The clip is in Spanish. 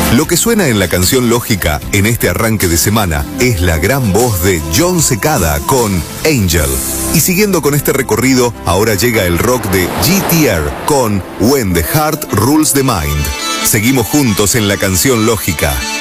Lo que suena en la canción Lógica en este arranque de semana es la gran voz de Jon Secada con Angel. Y siguiendo con este recorrido, ahora llega el rock de GTR con When the Heart Rules the Mind. Seguimos juntos en la canción Lógica.